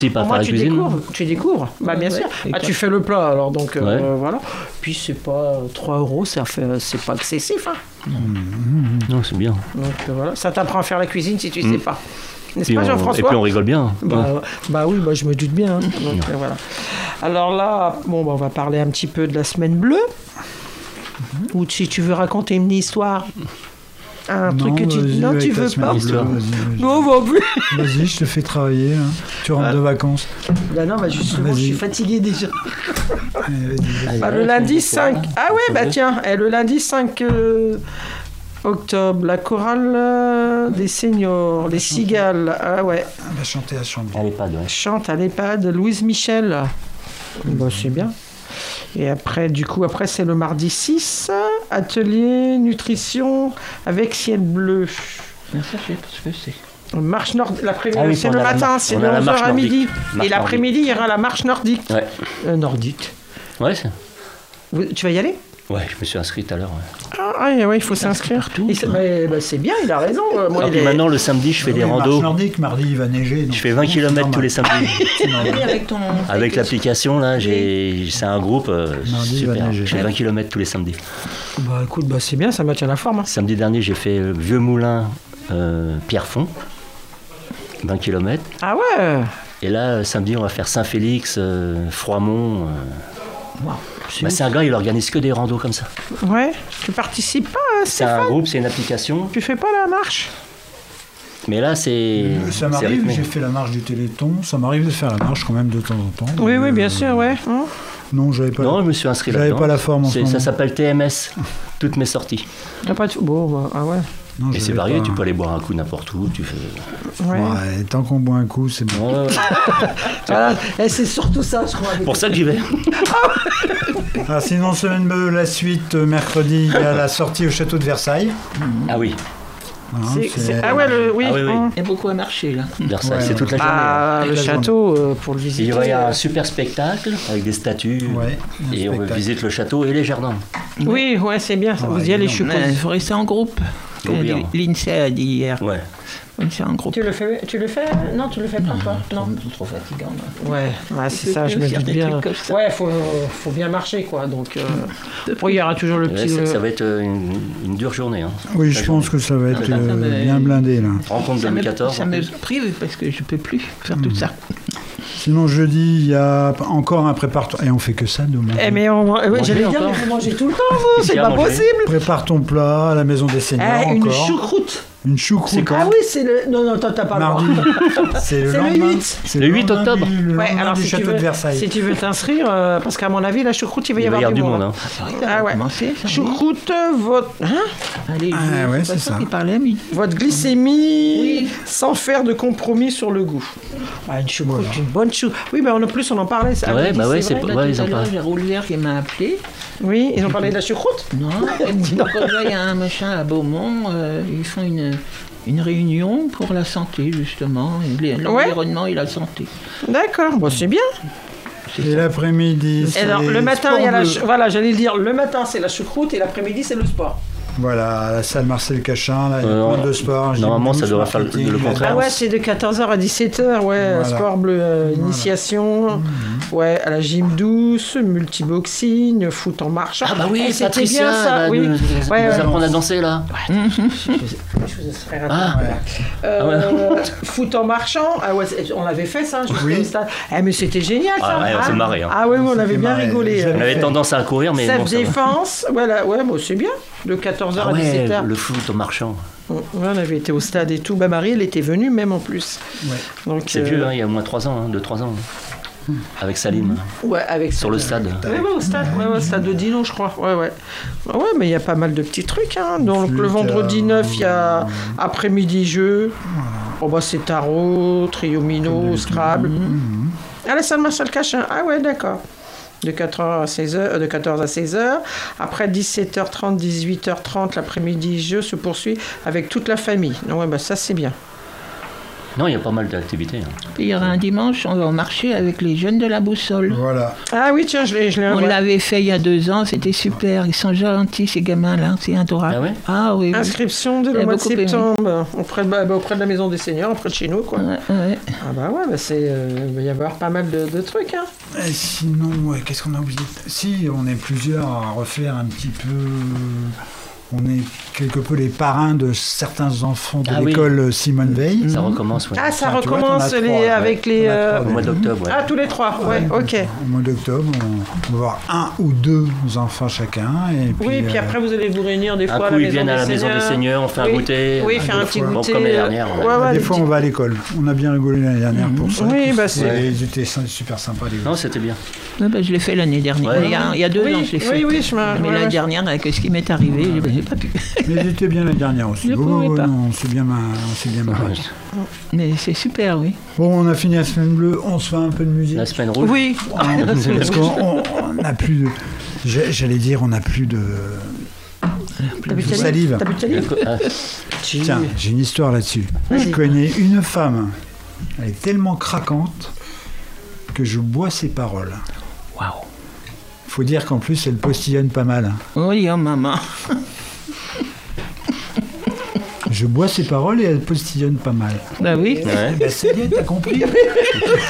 Si, pas Pour faire moi, la cuisine. tu découvres. Bah, bien sûr. Ah, tu fais le plat, alors donc voilà. Puis c'est pas 3 €, c'est pas excessif. Hein. Non, c'est bien. Donc voilà. Ça t'apprend à faire la cuisine si tu sais pas. N'est-ce Puis pas, et Jean-François? puis on rigole bien. Bah oui, je me doute bien. Hein. Donc voilà. Alors là, on va parler un petit peu de la semaine bleue. Ou si tu veux raconter une histoire. Un truc que tu... Non, tu veux pas. Non, va plus. Vas-y, je te fais travailler. Hein. Tu rentres de vacances. Bah non, justement, je suis fatigué déjà. Allez, le lundi 5... Ah ouais, tiens, le lundi 5 octobre, la chorale des seniors, les cigales. Ah ouais. Elle va chanter à Chambly. À l'EHPAD, ouais. Chante à l'EHPAD, Louise Michel. C'est bien. Et après, c'est le mardi 6, atelier nutrition avec ciel bleu. Mais ça, je sais pas ce que c'est. Marche nordique, c'est le on a matin, c'est de 11h à midi. Et l'après-midi, il y aura la marche nordique. Ouais. Nordique. Ouais, tu vas y aller? Ouais, je me suis inscrit tout à l'heure. Ouais. Il faut s'inscrire. C'est bien, il a raison. Moi, maintenant, le samedi, je fais des randos. Marche nordique, mardi, il va neiger. Je fais 20 km tous les samedis. Avec l'application, là, c'est un groupe super. Je fais 20 km tous les samedis. Bah écoute, c'est bien, ça maintient la forme. Hein. Samedi dernier, j'ai fait Vieux Moulin, Pierrefonds, 20 km. Ah ouais. Et là, samedi, on va faire Saint-Félix, Froidmont. C'est un gars, il organise que des randos comme ça. Ouais, tu participes pas, c'est un groupe, c'est une application. Tu fais pas la marche? Mais là, c'est... Ça m'arrive, j'ai fait la marche du Téléthon. Ça m'arrive de faire la marche quand même de temps en temps. Oui, bien sûr, ouais. Non, j'avais pas. Non, je me suis inscrit là-dedans. J'avais pas la forme en ce moment. Ça s'appelle TMS, toutes mes sorties. Pas de... ah ouais. Non, et c'est varié, tu peux aller boire un coup n'importe où, tu fais... Ouais. Tant qu'on boit un coup, c'est bon. Voilà. Et c'est surtout ça, je crois. Pour ça que j'y vais. Sinon, semaine bleue, la suite, mercredi, il y a la sortie au château de Versailles. Ah oui. Ah ouais, oui. Il y a beaucoup à marcher, là. Versailles, c'est toute la journée. Le château, pour le visiter. Il y a un super spectacle avec des statues. Et on visite le château et les jardins. Oui, c'est bien. Vous y allez, je suppose. Il faut rester en groupe. L'INSEE a dit hier. Ouais. C'est un groupe. Tu le fais? Non, tu le fais pas, toi? Non. Trop fatigant. Ouais, c'est ça, je me dis bien. Ouais, faut bien marcher, quoi. Donc, il y aura toujours le petit... Ça va être une dure journée. Hein, oui, je pense que ça va être bien blindé, là. Rencontre 2014. Ça me prive parce que je peux plus faire tout ça. Sinon, jeudi, il y a encore un prépare-toi. Et on fait que ça, demain. Mais j'allais dire, mais vous mangez tout le temps, vous. C'est pas possible. Prépare ton plat à la maison des seniors. Une choucroute. Une choucroute. Ah oui, c'est le... Non, t'as pas le droit. C'est le 8. C'est le 8 octobre. Alors du château de Versailles. Si tu veux t'inscrire, parce qu'à mon avis, la choucroute, il va y avoir du monde. Hein. Ah ouais. Choucroute, votre... Allez, c'est ça. Votre glycémie, sans faire de compromis sur le goût. Une choucroute, une bonne choucroute. Oui, mais en plus, on en parlait. C'est vrai. Ils en parlent. J'ai Roulière qui m'a appelé. Oui, ils ont parlé de la choucroute? Non, il y a un machin à Beaumont, ils font une réunion pour la santé, justement, l'environnement et la santé. D'accord, c'est bien. Et l'après-midi, c'est... Alors, le matin, il y a voilà, j'allais le dire, le matin, c'est la choucroute et l'après-midi, c'est le sport. Voilà, à la salle Marcel Cachin, là, il y a plein de sport. Normalement, ça devrait faire le contraire. Ah ouais, c'est de 14h à 17h, Voilà. Sport bleu, initiation, à la gym douce, multiboxing, foot en marche. Ah bah oui, c'était bien ça, oui. Nous apprendre à danser, là. Foot en marchant, on l'avait fait ça, au stade. Mais c'était génial ça. On s'est marré. Ah oui, on avait bien rigolé. On avait tendance à courir, mais bon, self-défense, c'est bien. De 14h à 17h. Le foot en marchant. On avait été au stade et tout. Marie, elle était venue même en plus. Donc, c'est vieux, il y a au moins 3 ans, 2-3 ans. Avec Salim. Sur le stade. Au stade de Dino, je crois. Ouais, mais il y a pas mal de petits trucs. Donc le vendredi 9, il y a après-midi jeu. C'est tarot, triomino, Scrabble. À la salle Marcel Cachin. Ah ouais, d'accord. De 14 à 16h. Après 17h30, 18h30, l'après-midi, jeu se poursuit avec toute la famille. Donc, ça, c'est bien. Non, il y a pas mal d'activités. Puis il y aura un dimanche, on va au marché avec les jeunes de la boussole. Voilà. Ah oui, tiens, je l'ai On l'avait fait il y a 2 ans, c'était super. Ils sont gentils, ces gamins-là, c'est adorable. Ah ouais Ah oui, oui. Inscription dès le J'ai mois de beaucoup aimé. septembre, auprès de la Maison des Seigneurs, auprès de chez nous, quoi. Ouais. Ah bah ouais, il va y avoir pas mal de trucs, hein. Et sinon, qu'est-ce qu'on a oublié? Si, on est plusieurs à refaire un petit peu... On est quelque peu les parrains de certains enfants de l'école Simone Veil. Ça recommence, oui. Ah, ça Tiens, tu vois, recommence t'en as 3, avec les... Au mois d'octobre, ouais. Ah, tous les 3, ouais, ok. Au mois d'octobre, on va avoir 1 ou 2 enfants chacun. Et puis, Oui, puis après, vous allez vous réunir des Un fois à coup, la ils viennent à la Maison des Seigneurs, on fait un goûter. Oui, faire un petit fois. goûter. Bon, comme l'année dernière, ouais. Ouais, des les fois, petits- on va à l'école. On a bien rigolé l'année dernière pour ça. Oui, bah, Ils étaient super sympas, les gars. Non, c'était bien. Ouais, bah, je l'ai fait l'année dernière. Ouais. Il y a 2 Oui, ans, je l'ai fait. oui, je me... Mais ouais, l'année ouais. dernière, avec ce qui m'est arrivé, j'ai pas pu. Mais ils étaient bien l'année dernière aussi. Je pouvais pas. Non, on s'est bien marré. Mais c'est super, oui. Bon, on a fini la semaine bleue. On se fait un peu de musique. La semaine rouge. Oui, Parce qu'on n'a plus de... J'allais dire, on n'a plus de... t'as bu de salive. T'as bu de salive Ah, Tiens, j'ai une histoire là-dessus. Je connais une femme. Elle est tellement craquante que je bois ses paroles. Waouh. Faut dire qu'en plus, elle postillonne pas mal. Oui, oh maman. Je bois ses paroles et elle postillonne pas mal. Bah oui. ouais. Bah, c'est bien, t'as compris.